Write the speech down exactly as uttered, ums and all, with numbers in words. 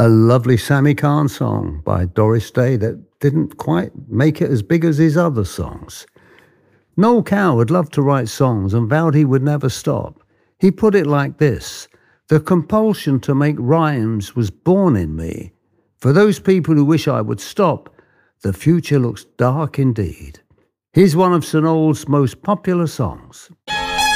A lovely Sammy Kahn song by Doris Day that didn't quite make it as big as his other songs. Noel Coward loved to write songs and vowed he would never stop. He put it like this: the compulsion to make rhymes was born in me. For those people who wish I would stop, the future looks dark indeed. Here's one of Sir Noel's most popular songs.